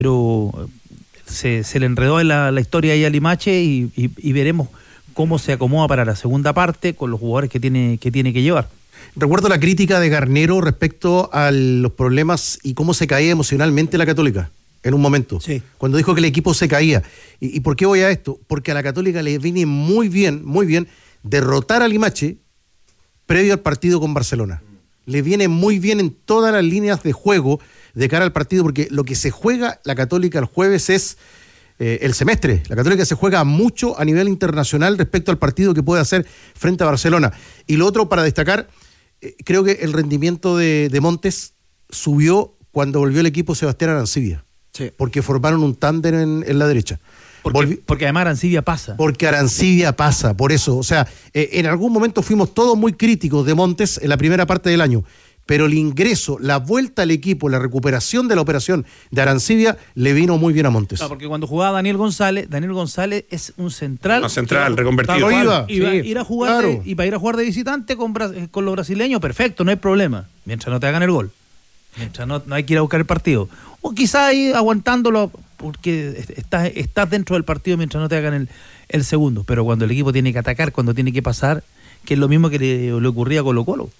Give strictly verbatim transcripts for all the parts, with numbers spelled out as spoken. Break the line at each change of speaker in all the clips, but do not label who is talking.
pero se, se le enredó en la, la historia ahí a Limache y, y, y veremos cómo se acomoda para la segunda parte con los jugadores que tiene que, tiene que llevar.
Recuerdo la crítica de Garnero respecto a los problemas y cómo se caía emocionalmente la Católica en un momento,
sí.
Cuando dijo que el equipo se caía. ¿Y, y por qué voy a esto? Porque a la Católica le viene muy bien, muy bien derrotar a Limache previo al partido con Barcelona. Le viene muy bien en todas las líneas de juego de cara al partido, porque lo que se juega la Católica el jueves es eh, el semestre. La Católica se juega mucho a nivel internacional respecto al partido que puede hacer frente a Barcelona. Y lo otro para destacar, eh, creo que el rendimiento de, de Montes subió cuando volvió el equipo Sebastián Arancibia, sí. Porque formaron un tándem en, en la derecha.
Porque,
Volvi-
porque además Arancibia pasa.
Porque Arancibia pasa, por eso. O sea, eh, en algún momento fuimos todos muy críticos de Montes en la primera parte del año, pero el ingreso, la vuelta al equipo, la recuperación de la operación de Arancibia le vino muy bien a Montes.
Claro, porque cuando jugaba Daniel González, Daniel González es un central.
No, central, reconvertido.
Iba,
y, va,
sí,
ir a jugar
claro.
de, y para ir a jugar de visitante con, con los brasileños, perfecto, no hay problema. Mientras no te hagan el gol. Mientras no, no hay que ir a buscar el partido. O quizás ir aguantándolo porque estás, estás dentro del partido mientras no te hagan el, el segundo. Pero cuando el equipo tiene que atacar, cuando tiene que pasar, que es lo mismo que le, le ocurría a Colo Colo.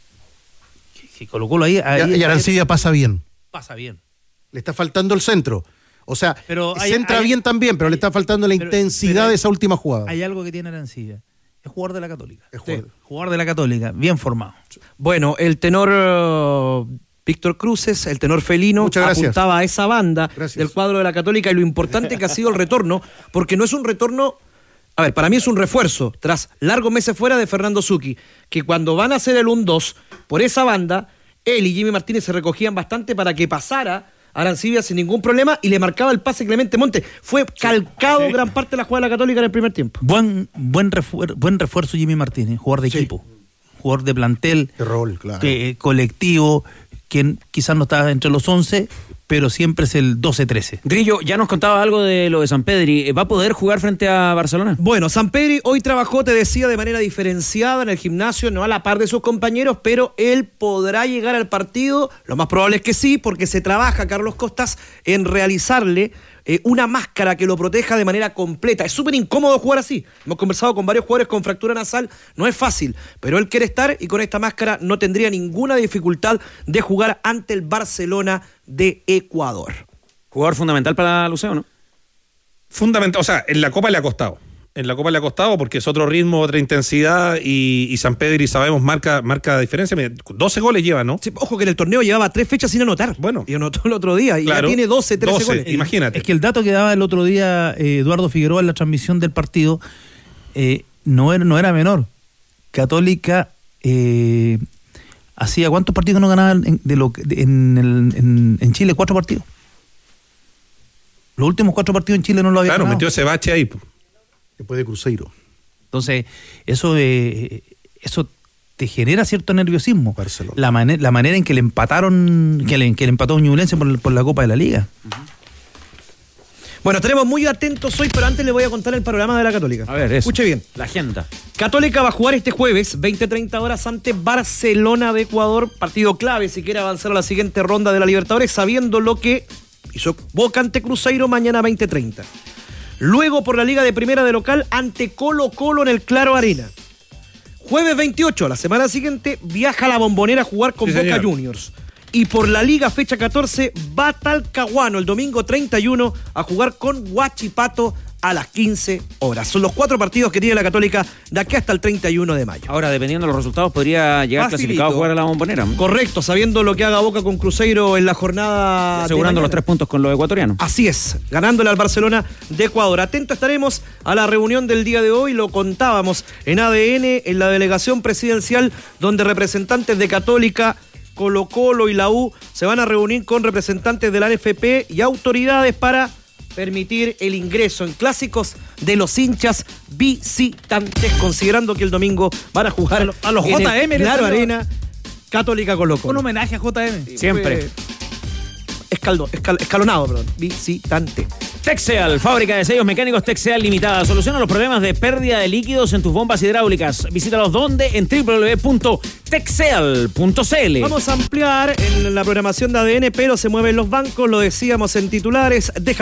Que Colo Colo ahí, ahí...
Y Arancibia pasa bien.
Pasa bien.
Le está faltando el centro. O sea,
pero hay,
centra
hay,
bien también, pero
hay,
le está faltando la
pero,
intensidad
pero hay,
de esa última jugada.
Hay algo que tiene Arancibia. Es jugador de la Católica.
Es jugador.
Sí, jugador de la Católica, bien formado.
Bueno, el tenor uh, Víctor Cruces, el tenor felino, apuntaba a esa banda gracias. Del cuadro de la Católica y lo importante que ha sido el retorno, porque no es un retorno, a ver, para mí es un refuerzo, tras largos meses fuera de Fernando Zucchi, que cuando van a hacer el uno dos por esa banda, él y Jimmy Martínez se recogían bastante para que pasara Arancibia sin ningún problema y le marcaba el pase Clemente Montes. Fue calcado sí. gran parte de la jugada de la Católica en el primer tiempo.
Buen buen, refuer, buen refuerzo Jimmy Martínez, jugador de sí. equipo, jugador de plantel,
de rol, claro.
que, colectivo, que quizás no está entre los once, pero siempre es el doce trece.
Grillo, ya nos contaba algo de lo de Sampedri. ¿Va a poder jugar frente a Barcelona?
Bueno, Sampedri hoy trabajó, te decía, de manera diferenciada en el gimnasio, no a la par de sus compañeros, pero él podrá llegar al partido. Lo más probable es que sí, porque se trabaja, Carlos Costas, en realizarle eh, una máscara que lo proteja de manera completa. Es súper incómodo jugar así. Hemos conversado con varios jugadores con fractura nasal, no es fácil, pero él quiere estar y con esta máscara no tendría ninguna dificultad de jugar ante el Barcelona de Ecuador.
Jugador fundamental para Luceo, ¿no?
Fundamental, o sea, en la Copa le ha costado. En la Copa le ha costado porque es otro ritmo, otra intensidad y, y Sampedri, sabemos, marca, marca diferencia. doce goles lleva, ¿no?
Sí, ojo que en el torneo llevaba tres fechas sin anotar.
Bueno.
Y anotó el otro día y
claro,
ya tiene doce, trece
doce,
goles.
Imagínate.
Es que el dato que daba el otro día eh, Eduardo Figueroa en la transmisión del partido eh, no, era, no era menor. Católica eh, hacía ¿cuántos partidos no ganaban en, de lo, de, en, el, en, en Chile? Cuatro partidos. Los últimos cuatro partidos en Chile no lo había
claro,
ganado.
Claro, metió ese bache ahí.
Después de Cruzeiro.
Entonces, eso eh, eso te genera cierto nerviosismo.
Barcelona.
La, man- la manera en que le empataron, que le, que le empató Ñublense por, por la Copa de la Liga.
Uh-huh. Bueno, estaremos muy atentos hoy, pero antes les voy a contar el panorama de la Católica.
A ver, eso.
Escuche bien.
La agenda.
Católica va a jugar este jueves, veinte treinta horas, ante Barcelona de Ecuador. Partido clave si quiere avanzar a la siguiente ronda de la Libertadores, sabiendo lo que hizo Boca ante Cruzeiro mañana veinte treinta. Luego por la Liga de Primera de local ante Colo Colo en el Claro Arena. Jueves veintiocho, la semana siguiente, viaja a la Bombonera a jugar con
sí,
Boca
señor.
Juniors. Y por la Liga fecha catorce, va a Talcahuano el domingo treinta y uno a jugar con Huachipato a las quince horas. Son los cuatro partidos que tiene la Católica de aquí hasta el treinta y uno de mayo.
Ahora, dependiendo de los resultados, podría llegar
Facilito.
clasificado a jugar a la Bombonera.
Correcto, sabiendo lo que haga Boca con Cruzeiro en la jornada.
Asegurando los tres puntos con los ecuatorianos.
Así es, ganándole al Barcelona de Ecuador. Atento estaremos a la reunión del día de hoy, lo contábamos en A D N, en la delegación presidencial, donde representantes de Católica, Colo Colo y la U se van a reunir con representantes de la N F P y autoridades para permitir el ingreso en clásicos de los hinchas visitantes, considerando que el domingo van a jugar a los,
a los
en
J M,
el Claro Arena, Católica Colo Colo.
Un homenaje a J M.
Siempre.
Escaldo, escal, escalonado, perdón. Visitante.
Texeal, fábrica de sellos mecánicos Texeal Limitada. Soluciona los problemas de pérdida de líquidos en tus bombas hidráulicas. Visítalos donde en doble u doble u doble u punto texeal punto c l.
Vamos a ampliar en la programación de A D N, pero se mueven los bancos, lo decíamos en titulares. Deja